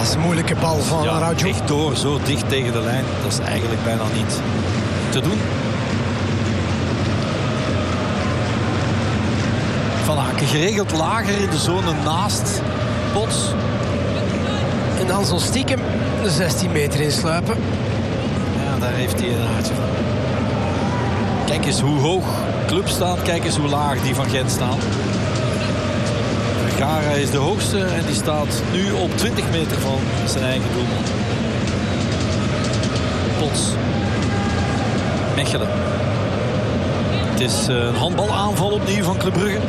is een moeilijke bal van Araujo. Echt door, zo dicht tegen de lijn. Dat is eigenlijk bijna niet te doen. Van Aken geregeld lager in de zone naast Pots. En dan zo stiekem de 16 meter insluipen. Ja, daar heeft hij een haartje van. Kijk eens hoe hoog Club staat. Kijk eens hoe laag die van Gent staan. Vergara is de hoogste en die staat nu op 20 meter van zijn eigen doelman. Pots. Mechelen. Het is een handbalaanval opnieuw van Club Brugge.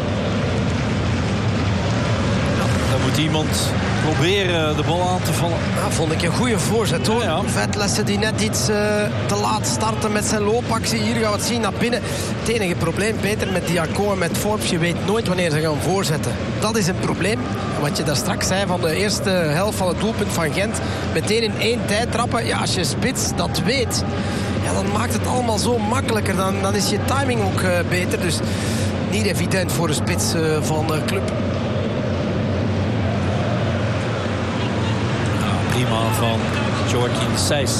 Dan moet iemand proberen de bal aan te vallen. Ja, vond ik een goede voorzet hoor. Ja. Vetlessen die net iets te laat starten met zijn loopactie. Hier gaan we het zien naar binnen. Het enige probleem, Peter, met Diacon en met Forbes, je weet nooit wanneer ze gaan voorzetten. Dat is een probleem. En wat je daar straks zei van de eerste helft van het doelpunt van Gent. Meteen in één tijd trappen. Ja, als je spits dat weet, ja, dan maakt het allemaal zo makkelijker. Dan is je timing ook beter. Dus niet evident voor de spits van de Club. Prima van Joachim Sijs.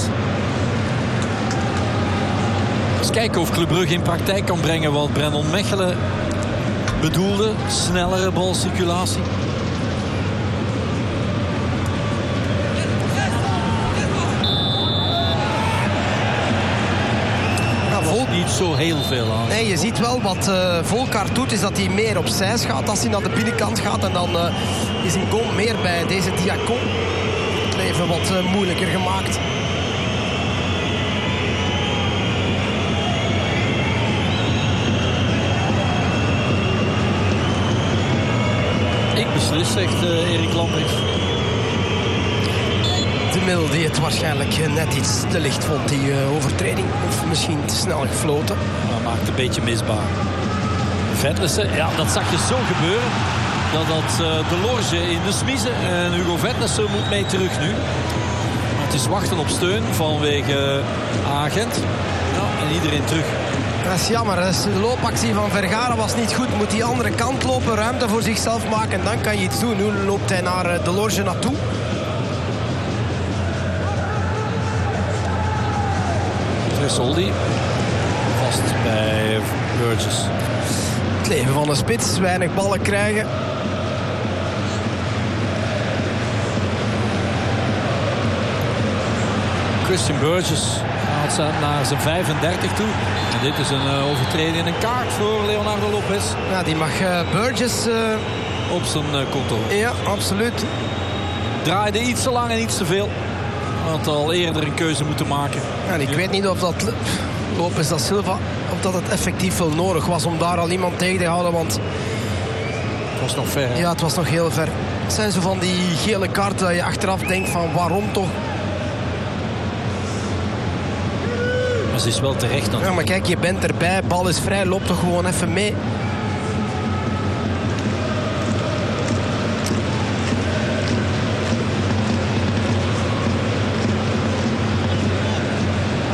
Eens kijken of Club Brugge in praktijk kan brengen wat Brandon Mechelen bedoelde. Snellere balcirculatie. Niet zo heel veel aan. Nee, je ziet wel wat Volkart doet, is dat hij meer op zijs gaat als hij naar de binnenkant gaat. En dan is een goal meer bij deze Diacon. Het leven wat moeilijker gemaakt. Ik beslis, zegt Erik Lambrecht. De Mil die het waarschijnlijk net iets te licht vond, die overtreding. Of misschien te snel gefloten. Maar maakt een beetje misbaar. Vetlessen, ja, dat zag je zo gebeuren. Dat de Lorge in de smiezen. En Hugo Vetlessen moet mee terug nu. Maar het is wachten op steun vanwege Agent. Ja, en iedereen terug. Dat is jammer. De loopactie van Vergara was niet goed. Moet die andere kant lopen, ruimte voor zichzelf maken. En dan kan je iets doen. Nu loopt hij naar de Lorge naartoe. Soldi vast bij Burgess. Het leven van een spits, weinig ballen krijgen. Christian Burgess gaat naar zijn 35 toe. En dit is een overtreding en een kaart voor Leonardo Lopez. Ja, die mag Burgess op zijn konto. Ja, absoluut. Draaide iets te lang en iets te veel. Had al eerder een keuze moeten maken. Ja, ik weet niet of dat Lopez da Silva, of dat het effectief wel nodig was om daar al iemand tegen te houden, want het was nog ver. Hè? Ja, het was nog heel ver. Het zijn zo van die gele kaarten dat je achteraf denkt van waarom toch? Maar ze is wel terecht dan. Ja, maar kijk, je bent erbij, bal is vrij, loop toch gewoon even mee.